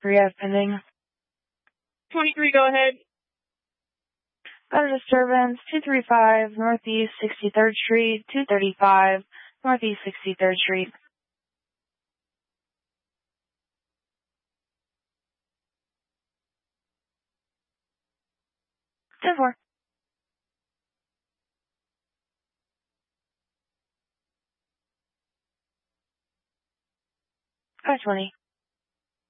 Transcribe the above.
Rehab pending. 23, go ahead. Got a disturbance, 235 Northeast 63rd Street, 235 Northeast 63rd Street. 10-4. 520.